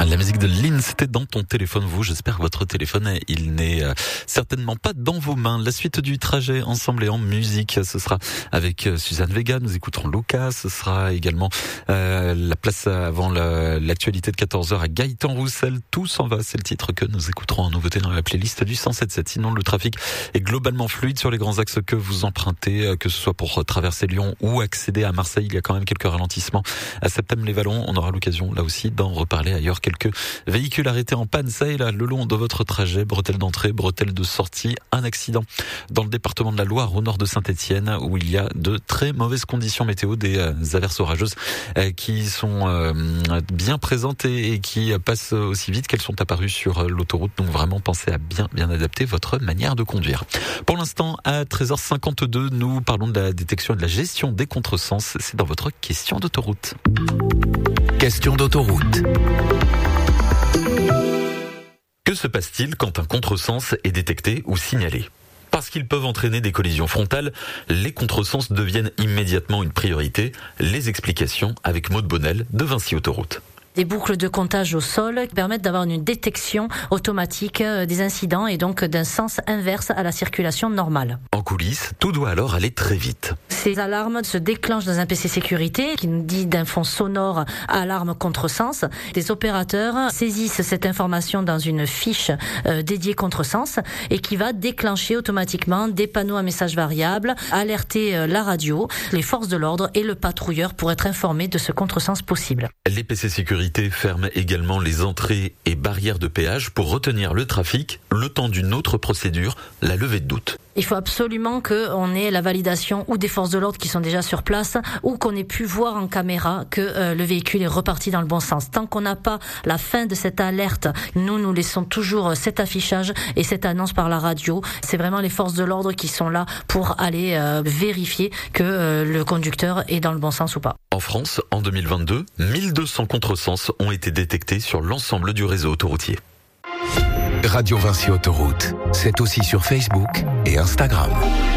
La musique de Lynn, c'était dans ton téléphone, vous. J'espère que votre téléphone, il n'est certainement pas dans vos mains. La suite du trajet ensemble et en musique, ce sera avec Suzanne Vega. Nous écouterons Lucas. Ce sera également la place avant l'actualité de 14h à Gaëtan Roussel. Tout s'en va, c'est le titre que nous écouterons en nouveauté dans la playlist du 107.7. Sinon, le trafic est globalement fluide sur les grands axes que vous empruntez, que ce soit pour traverser Lyon ou accéder à Marseille. Il y a quand même quelques ralentissements à Septem-les-Vallons. On aura l'occasion là aussi d'en reparler ailleurs. Quelques véhicules arrêtés en panne, ça et là, le long de votre trajet, bretelles d'entrée, bretelles de sortie. Un accident dans le département de la Loire, au nord de Saint-Étienne, où il y a de très mauvaises conditions météo, des averses orageuses qui sont bien présentes et qui passent aussi vite qu'elles sont apparues sur l'autoroute. Donc vraiment, pensez à bien adapter votre manière de conduire. Pour l'instant, à 13h52, nous parlons de la détection et de la gestion des contresens. C'est dans votre question d'autoroute. Question d'autoroute. Que se passe-t-il quand un contresens est détecté ou signalé ? Parce qu'ils peuvent entraîner des collisions frontales, les contresens deviennent immédiatement une priorité. Les explications avec Maud Bonnel de Vinci Autoroute. Des boucles de comptage au sol permettent d'avoir une détection automatique des incidents et donc d'un sens inverse à la circulation normale. En coulisses, tout doit alors aller très vite. Ces alarmes se déclenchent dans un PC sécurité qui nous dit d'un fond sonore alarme contresens. Les opérateurs saisissent cette information dans une fiche dédiée contresens et qui va déclencher automatiquement des panneaux à messages variables, alerter la radio, les forces de l'ordre et le patrouilleur pour être informés de ce contresens possible. Les PC sécurité ferment également les entrées et barrières de péage pour retenir le trafic, le temps d'une autre procédure, la levée de doute. Il faut absolument qu'on ait la validation ou des forces de l'ordre qui sont déjà sur place ou qu'on ait pu voir en caméra que le véhicule est reparti dans le bon sens. Tant qu'on n'a pas la fin de cette alerte, nous laissons toujours cet affichage et cette annonce par la radio. C'est vraiment les forces de l'ordre qui sont là pour aller vérifier que le conducteur est dans le bon sens ou pas. En France, en 2022, 1200 contresens ont été détectés sur l'ensemble du réseau autoroutier. Radio Vinci Autoroute, c'est aussi sur Facebook et Instagram.